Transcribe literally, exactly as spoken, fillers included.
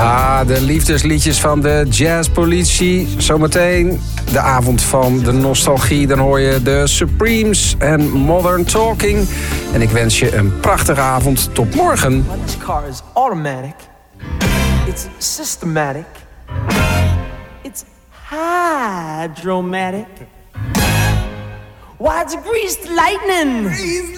Ah, de liefdesliedjes van de jazzpolitie. Zometeen de avond van de nostalgie. Dan hoor je de Supremes en Modern Talking. En ik wens je een prachtige avond. Tot morgen. This car is automatic. It's systematic. It's hydromatic. Why, it's greased lightning.